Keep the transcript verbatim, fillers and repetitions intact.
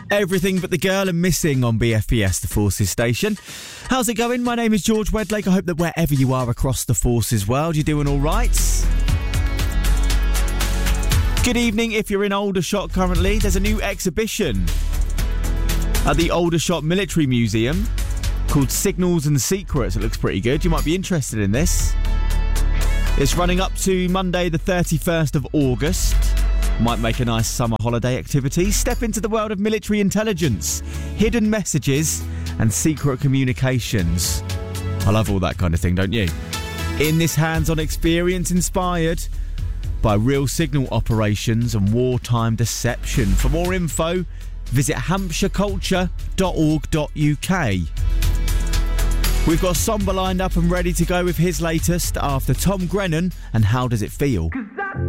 Everything But the Girl and Missing on B F B S, the Forces station. How's it going? My name is George Wedlake. I hope that wherever you are across the Forces world, you're doing all right. Good evening. If you're in Aldershot currently, there's a new exhibition at the Aldershot Military Museum called Signals and Secrets. It looks pretty good. You might be interested in this. It's running up to Monday the thirty-first of August. Might make a nice summer holiday activity. Step into the world of military intelligence, hidden messages and secret communications. I love all that kind of thing, don't you? In this hands-on experience inspired by real signal operations and wartime deception. For more info, visit hampshire culture dot org dot U K. We've got Somber lined up and ready to go with his latest after Tom Grennan and How Does It Feel?